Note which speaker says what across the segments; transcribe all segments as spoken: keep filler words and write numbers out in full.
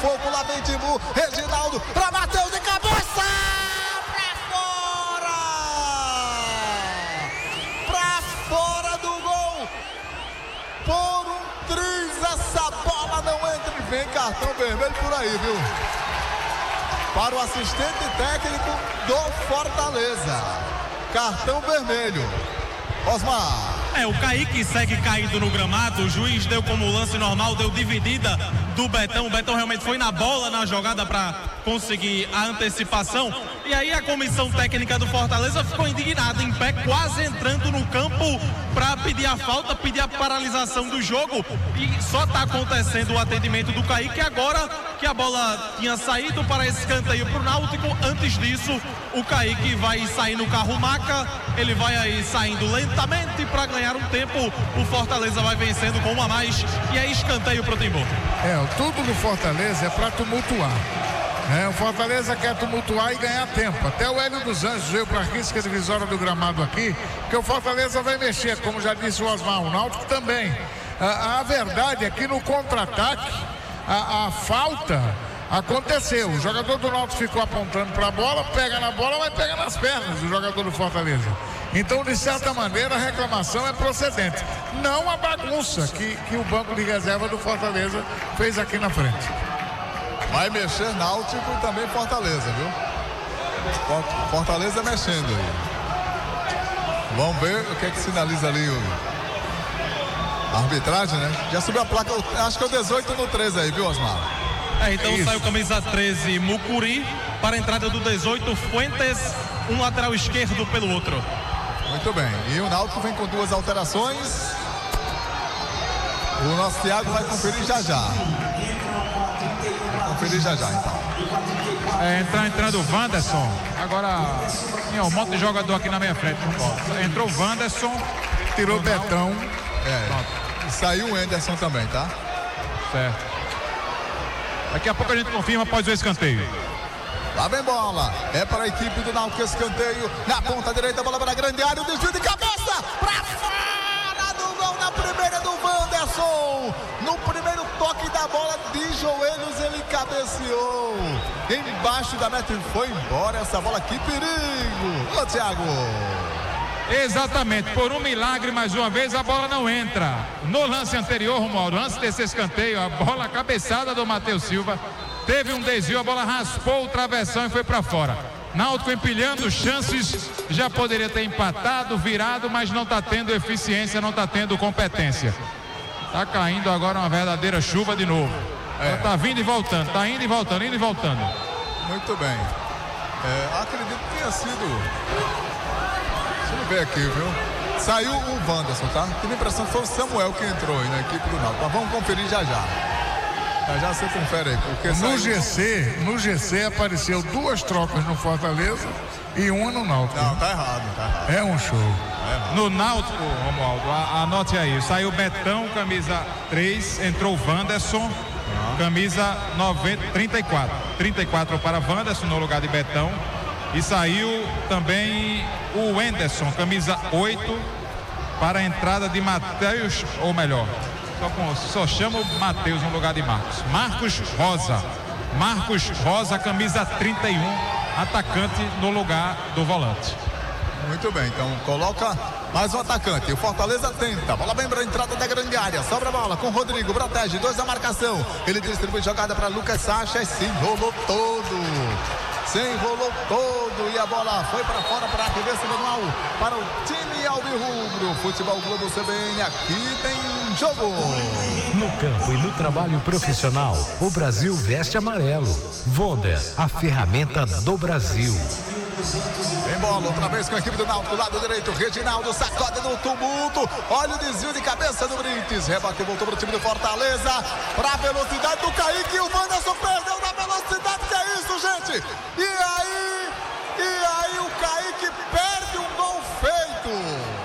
Speaker 1: fogo, lá vem Timbu, Reginaldo, pra Matheus de cabeça! Pra fora! Pra fora do gol! Por um triz, essa bola não entra e vem cartão vermelho por aí, viu? Para o assistente técnico do Fortaleza. Cartão vermelho. Osmar.
Speaker 2: É, o Kaique segue caído no gramado, o juiz deu como lance normal, deu dividida do Betão, o Betão realmente foi na bola na jogada para conseguir a antecipação, e aí a comissão técnica do Fortaleza ficou indignada, em pé, quase entrando no campo para pedir a falta, pedir a paralisação do jogo, e só está acontecendo o atendimento do Kaique agora que a bola tinha saído para esse escanteio para o Náutico. Antes disso, o Kaique vai sair no carro maca, ele vai aí saindo lentamente para ganhar um tempo, o Fortaleza vai vencendo com uma a mais e é escanteio pro Timbu.
Speaker 3: É, tudo do Fortaleza é para tumultuar. É, o Fortaleza quer tumultuar e ganhar tempo. Até o Hélio dos Anjos veio para a risca divisória do gramado aqui, porque o Fortaleza vai mexer, como já disse o Osmar, o Náutico também. A, a verdade é que no contra-ataque, a, a falta aconteceu. O jogador do Náutico ficou apontando para a bola, pega na bola, mas pega nas pernas o jogador do Fortaleza. Então, de certa maneira, a reclamação é procedente. Não a bagunça que, que o banco de reserva do Fortaleza fez aqui na frente.
Speaker 1: Vai mexer Náutico e também Fortaleza, viu? Fortaleza mexendo aí. Vamos ver o que é que sinaliza ali o... a arbitragem, né? Já subiu a placa, acho que é o dezoito no treze aí, viu, Osmar?
Speaker 2: É, então é saiu camisa treze, Mucuri, para a entrada do dezoito, Fuentes, um lateral esquerdo pelo outro.
Speaker 1: Muito bem, e o Náutico vem com duas alterações. O nosso Thiago vai conferir já já. Vai conferir já já, então.
Speaker 4: É, entra, entrando o Wanderson. Agora, tem um monte de jogador aqui na minha frente. Entrou o Wanderson.
Speaker 3: Tirou o Betão.
Speaker 1: É, saiu o Anderson também, tá?
Speaker 4: Certo. Daqui a pouco a gente confirma após o escanteio.
Speaker 1: Lá vem bola, é para a equipe do Náutico, escanteio, na ponta direita, bola para a grande área, o desvio de cabeça, para fora do gol, na primeira do Wanderson, no primeiro toque da bola de joelhos, ele cabeceou, embaixo da meta e foi embora essa bola, que perigo, ô Thiago.
Speaker 4: Exatamente, por um milagre, mais uma vez, a bola não entra. No lance anterior, Romualdo, antes desse escanteio, a bola cabeçada do Matheus Silva, teve um desvio, a bola raspou o travessão e foi para fora. Náutico empilhando chances, já poderia ter empatado, virado, mas não está tendo eficiência, não está tendo competência. Está caindo agora uma verdadeira chuva de novo. É. Tá vindo e voltando, tá indo e voltando, indo e voltando.
Speaker 1: Muito bem. É, acredito que tenha sido... Deixa eu ver aqui, viu? Saiu o Wanderson, tá? Tive a impressão que foi o Samuel que entrou aí na equipe do Náutico. Mas vamos conferir já já. Já já você confere aí, porque
Speaker 3: no
Speaker 1: saiu...
Speaker 3: G C, no G C apareceu duas trocas no Fortaleza e uma no Náutico.
Speaker 1: Não, tá errado, tá errado.
Speaker 3: É um show.
Speaker 1: É
Speaker 4: no Náutico, Romualdo, a, anote aí, saiu Betão, camisa três, entrou Wanderson, uhum. camisa noventa, trinta e quatro. trinta e quatro para Wanderson no lugar de Betão. E saiu também o Anderson, camisa oito, para a entrada de Matheus, ou melhor, Só, com, só chama o Matheus no lugar de Marcos. Marcos Rosa. Marcos Rosa, camisa trinta e um, atacante no lugar do volante.
Speaker 1: Muito bem, então coloca mais um atacante. O Fortaleza tenta. Bola bem para a entrada da grande área. Sobra a bola com o Rodrigo. Protege, dois da marcação. Ele distribui jogada para Lucas Sacha e se enrolou todo. Se enrolou todo e a bola foi para fora para arremesso manual para o time alvirrubro. Futebol Globo C B N, aqui tem jogo.
Speaker 5: No campo e no trabalho profissional, o Brasil veste amarelo. Vonder, a ferramenta do Brasil.
Speaker 1: Tem bola outra vez com a equipe do Náutico, lado direito, Reginaldo sacode no tumulto, olha o desvio de cabeça do Brites, rebate e voltou para o time do Fortaleza, para a velocidade do Kaique, o Wanderson perdeu na velocidade, que é isso, gente? E aí, e aí o Kaique perde um gol feito,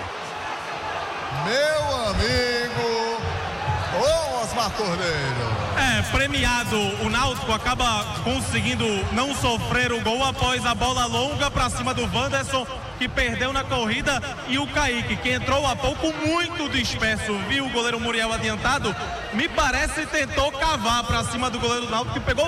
Speaker 1: meu amigo, ô Osmar Cordeiro.
Speaker 2: É, premiado, o Náutico acaba conseguindo não sofrer o gol após a bola longa para cima do Wanderson, que perdeu na corrida, e o Kaique, que entrou há pouco muito disperso, viu o goleiro Muriel adiantado, me parece tentou cavar para cima do goleiro do Náutico, que pegou